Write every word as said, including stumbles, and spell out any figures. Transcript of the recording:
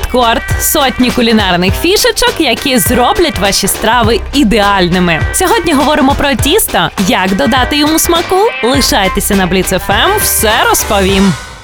фудкорт, сотні кулінарних фішечок, які зроблять ваші страви ідеальними. Сьогодні говоримо про тісто, як додати йому смаку. Лишайтеся на Бліц еф ем, все розповім.